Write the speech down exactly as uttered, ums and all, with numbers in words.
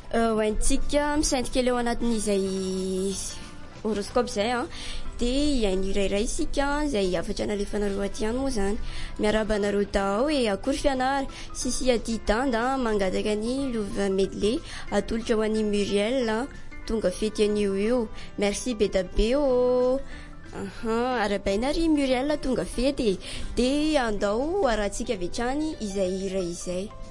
hoantsika misaintikely eo anatin'izay horoscope zay a dia iaino irairay isika izay afatra nalefanareo aty any moa zany miarabanareo dahao e akory fianara sisi aty danda mangataka ny lova medley atolotra ho an'i Muriel tonga fety an'io io merci be da be o aha arabainary Muriel tonga fety dia andao arahantsika avetrany izay iray izay